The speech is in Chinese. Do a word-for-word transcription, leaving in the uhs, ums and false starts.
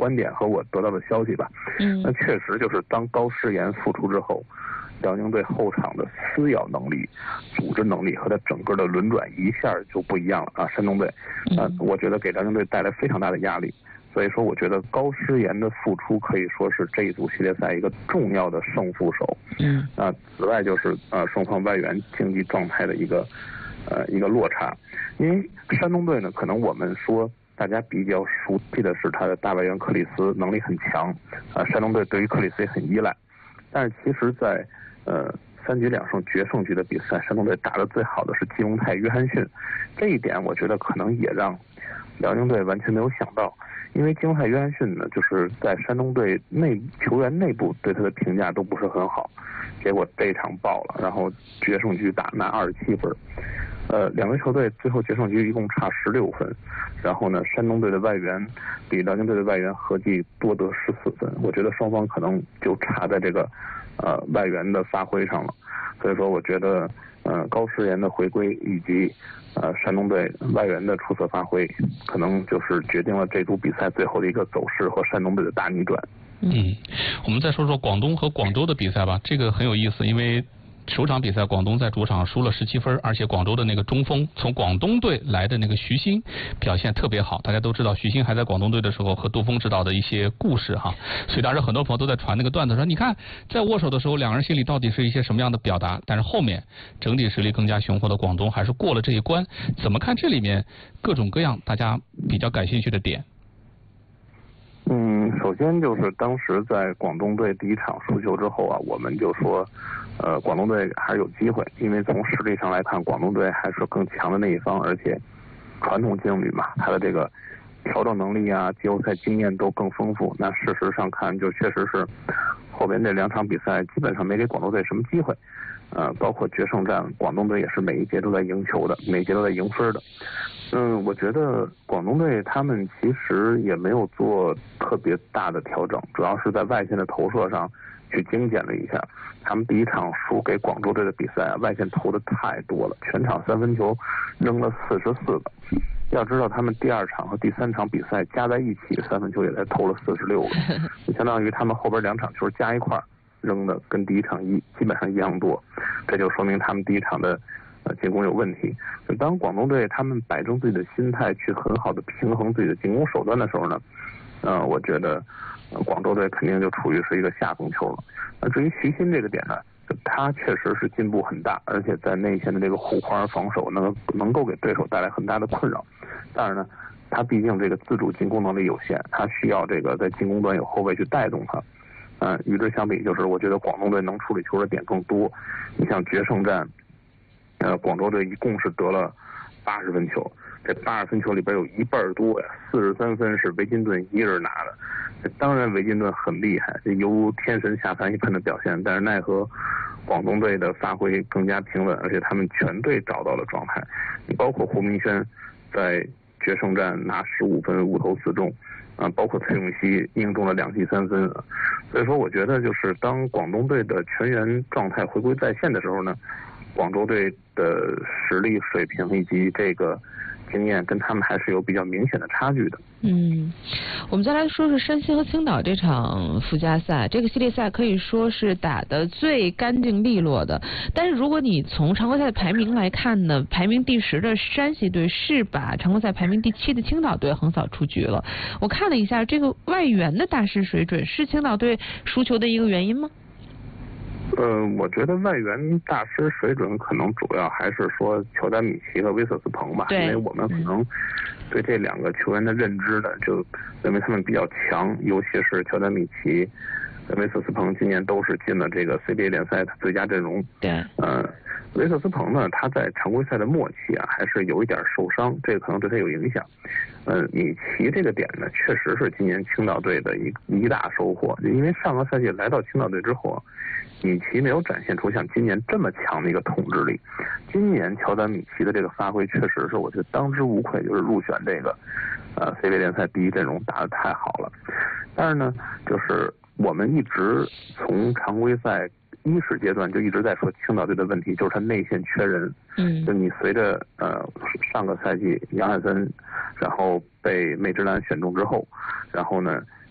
观点和我得到的消息吧。 嗯， 那确实就是当高诗岩复出之后，辽宁队后场的撕咬能力、组织能力和他整个的轮转一下就不一样了啊！山东队，啊、呃，我觉得给辽宁队带来非常大的压力。所以说，我觉得高诗岩的复出可以说是这一组系列赛一个重要的胜负手。 嗯， 啊、呃，此外就是呃双方外援竞技状态的一个呃一个落差。因为山东队呢，可能我们说大家比较熟悉的是他的大外援克里斯能力很强，啊、呃，山东队对于克里斯也很依赖。但是其实在呃三局两胜决胜局的比赛，山东队打得最好的是季蒙泰、约翰逊，这一点我觉得可能也让辽宁队完全没有想到。因为季蒙泰、约翰逊呢，就是在山东队内球员内部对他的评价都不是很好，结果这一场爆了，然后决胜局打拿二十七分，呃，两个球队最后决胜局一共差十六分，然后呢，山东队的外援比辽宁队的外援合计多得十四分，我觉得双方可能就差在这个呃外援的发挥上了，所以说我觉得呃高诗岩的回归以及呃，山东队外援的出色发挥，可能就是决定了这组比赛最后的一个走势和山东队的大逆转。 嗯，我们再说说广东和广州的比赛吧，这个很有意思，因为首场比赛广东在主场输了十七分，而且广州的那个中锋从广东队来的那个徐新表现特别好，大家都知道徐新还在广东队的时候和杜峰指导的一些故事哈，所以当时很多朋友都在传那个段子说，你看在握手的时候两人心里到底是一些什么样的表达，但是后面整体实力更加雄厚的广东还是过了这一关，怎么看这里面各种各样大家比较感兴趣的点？ 嗯，首先就是当时在广东队第一场输球之后啊，我们就说，呃，广东队还是有机会，因为从实力上来看，广东队还是更强的那一方，而且传统劲旅嘛，他的这个调整能力啊、季后赛经验都更丰富。那事实上看，就确实是后边这两场比赛基本上没给广东队什么机会，呃，包括决胜战，广东队也是每一节都在赢球的，每一节都在赢分的。嗯，我觉得广东队他们其实也没有做特别大的调整，主要是在外线的投射上去精简了一下。他们第一场输给广州队的比赛，外线投的太多了，全场三分球扔了四十四个。要知道他们第二场和第三场比赛加在一起，三分球也才投了四十六个，就相当于他们后边两场球加一块扔的跟第一场一基本上一样多，这就说明他们第一场的呃进攻有问题。当广东队他们摆正自己的心态去很好的平衡自己的进攻手段的时候呢，呃，我觉得、呃、广州队肯定就处于是一个下风球了。那至于徐新这个点呢，他确实是进步很大，而且在内线的这个护框防守能能够给对手带来很大的困扰。但是呢，他毕竟这个自主进攻能力有限，他需要这个在进攻端有后卫去带动他。嗯、呃，与之相比，就是我觉得广东队能处理球的点更多。你像决胜战，呃，广州队一共是得了八十分球，这八十分球里边有一半多呀，四十三分是维金顿一人拿的。这当然维金顿很厉害，这犹如天神下凡一般的表现，但是奈何广东队的发挥更加平稳，而且他们全队找到了状态。你包括胡明轩在决胜战拿十五分，五投四中，啊、呃，包括崔永熙命中了两记三分。所以说，我觉得就是当广东队的全员状态回归在线的时候呢，广州队的实力水平以及这个经验跟他们还是有比较明显的差距的。 嗯，我们再来说说山西和青岛这场附加赛，这个系列赛可以说是打得最干净利落的。但是如果你从常规赛的排名来看呢，排名第十的山西队是把常规赛排名第七的青岛队横扫出局了。我看了一下，这个外援的大师水准是青岛队输球的一个原因吗？ 呃，我觉得外援大师水准可能主要还是说乔丹米奇和威瑟斯彭吧，因为我们可能对这两个球员的认知呢，就认为他们比较强，尤其是乔丹米奇跟威瑟斯彭今年都是进了这个 C B A 联赛的最佳阵容。 对， 呃，威瑟斯彭呢，他在常规赛的末期啊，还是有一点受伤，这个可能对他有影响。呃，米奇这个点呢，确实是今年青岛队的一一大收获，因为上个赛季来到青岛队之后啊，米奇没有展现出像今年这么强的一个统治力。今年乔丹米奇的这个发挥确实是我觉得当之无愧，就是入选这个呃 C B A 联赛第一阵容打得太好了。但是呢，就是我们一直从常规赛伊始阶段就一直在说青岛队的问题，就是他内线缺人。 嗯， 就你随着呃上个赛季杨海森，然后被梅芝兰选中之后，然后呢